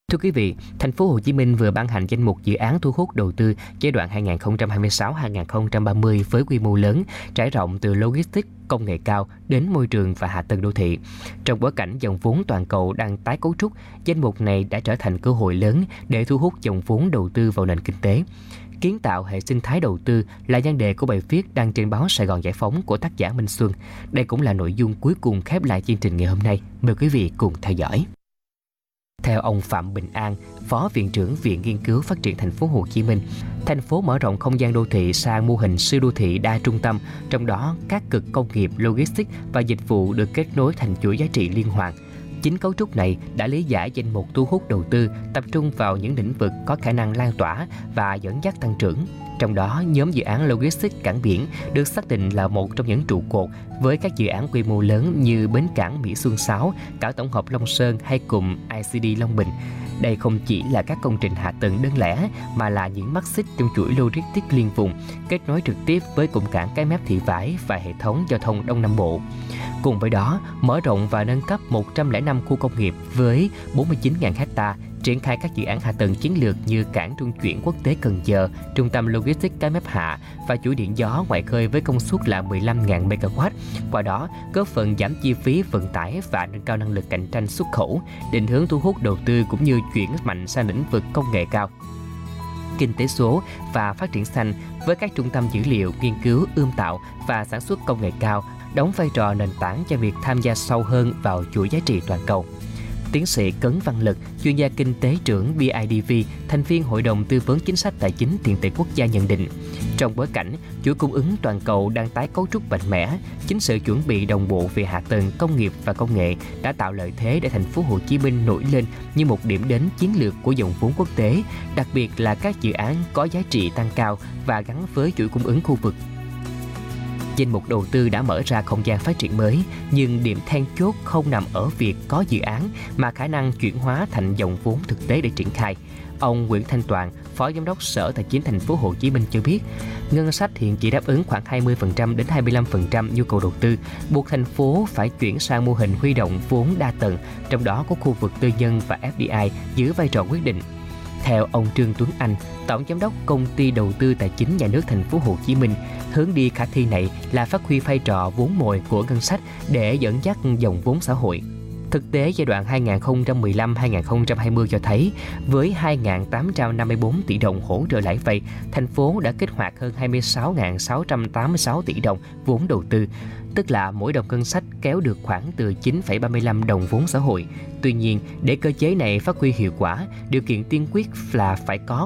Thưa quý vị, thành phố Hồ Chí Minh vừa ban hành danh mục dự án thu hút đầu tư giai đoạn 2026-2030 với quy mô lớn, trải rộng từ logistics, công nghệ cao đến môi trường và hạ tầng đô thị. Trong bối cảnh dòng vốn toàn cầu đang tái cấu trúc, danh mục này đã trở thành cơ hội lớn để thu hút dòng vốn đầu tư vào nền kinh tế. Kiến tạo hệ sinh thái đầu tư là nhan đề của bài viết đăng trên báo Sài Gòn Giải Phóng của tác giả Minh Xuân. Đây cũng là nội dung cuối cùng khép lại chương trình ngày hôm nay. Mời quý vị cùng theo dõi. Theo ông Phạm Bình An, Phó Viện trưởng Viện Nghiên cứu Phát triển Thành phố Hồ Chí Minh, thành phố mở rộng không gian đô thị sang mô hình siêu đô thị đa trung tâm, trong đó các cực công nghiệp, logistics và dịch vụ được kết nối thành chuỗi giá trị liên hoàn. Chính cấu trúc này đã lý giải danh mục thu hút đầu tư, tập trung vào những lĩnh vực có khả năng lan tỏa và dẫn dắt tăng trưởng. Trong đó, nhóm dự án logistics cảng biển được xác định là một trong những trụ cột với các dự án quy mô lớn như bến cảng Mỹ Xuân 6, cảng tổng hợp Long Sơn hay cụm ICD Long Bình. Đây không chỉ là các công trình hạ tầng đơn lẻ mà là những mắt xích trong chuỗi logistics liên vùng, kết nối trực tiếp với cụm cảng Cái Mép Thị Vải và hệ thống giao thông Đông Nam Bộ. Cùng với đó, mở rộng và nâng cấp 105 khu công nghiệp với 49.000 ha, triển khai các dự án hạ tầng chiến lược như cảng trung chuyển quốc tế Cần Giờ, trung tâm logistics Cái Mép Hạ và chuỗi điện gió ngoài khơi với công suất là 15.000 MW. Qua đó, góp phần giảm chi phí vận tải và nâng cao năng lực cạnh tranh xuất khẩu, định hướng thu hút đầu tư cũng như chuyển mạnh sang lĩnh vực công nghệ cao, kinh tế số và phát triển xanh với các trung tâm dữ liệu, nghiên cứu, ươm tạo và sản xuất công nghệ cao, đóng vai trò nền tảng cho việc tham gia sâu hơn vào chuỗi giá trị toàn cầu. Tiến sĩ Cấn Văn Lực, chuyên gia kinh tế trưởng BIDV, thành viên Hội đồng Tư vấn Chính sách Tài chính Tiền tệ Quốc gia nhận định, trong bối cảnh chuỗi cung ứng toàn cầu đang tái cấu trúc mạnh mẽ, chính sự chuẩn bị đồng bộ về hạ tầng, công nghiệp và công nghệ đã tạo lợi thế để thành phố Hồ Chí Minh nổi lên như một điểm đến chiến lược của dòng vốn quốc tế, đặc biệt là các dự án có giá trị tăng cao và gắn với chuỗi cung ứng khu vực. Danh mục đầu tư đã mở ra không gian phát triển mới, nhưng điểm then chốt không nằm ở việc có dự án mà khả năng chuyển hóa thành dòng vốn thực tế để triển khai. Ông Nguyễn Thanh Toàn, Phó Giám đốc Sở Tài chính Thành phố Hồ Chí Minh cho biết, ngân sách hiện chỉ đáp ứng khoảng 20% đến 25% nhu cầu đầu tư, buộc thành phố phải chuyển sang mô hình huy động vốn đa tầng, trong đó có khu vực tư nhân và FDI giữ vai trò quyết định. Theo ông Trương Tuấn Anh, Tổng Giám đốc Công ty Đầu tư Tài chính Nhà nước Thành phố Hồ Chí Minh, hướng đi khả thi này là phát huy vai trò vốn mồi của ngân sách để dẫn dắt dòng vốn xã hội. Thực tế giai đoạn 2015-2020 cho thấy, với 2.854 tỷ đồng hỗ trợ lãi vay, thành phố đã kích hoạt hơn 26.686 tỷ đồng vốn đầu tư, tức là mỗi đồng ngân sách kéo được khoảng từ 9,35 đồng vốn xã hội. Tuy nhiên, để cơ chế này phát huy hiệu quả, điều kiện tiên quyết là phải có